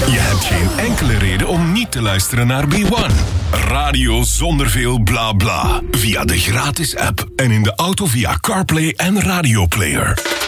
Je hebt geen enkele reden om niet te luisteren naar B1. Radio zonder veel bla bla. Via de gratis app en in de auto via CarPlay en Radio Player.